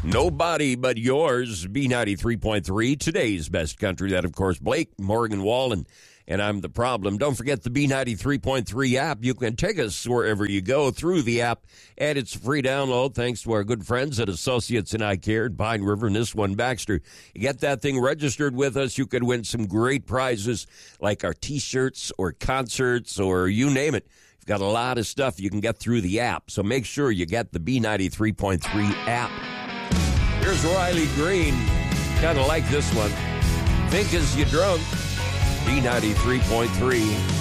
Nobody but yours, B93.3, today's best country. That, of course, Blake, Morgan Wallen, and I'm the problem. Don't forget the B93.3 app. You can take us wherever you go through the app, and it's a free download thanks to our good friends at Associates in Eye Care at Pine River and this one, Baxter. You get that thing registered with us, you could win some great prizes like our T-shirts or concerts or you name it. We've got a lot of stuff you can get through the app, so make sure you get the B93.3 app. Here's Riley Green. Kind of like this one. Think as you drunk. B93.3.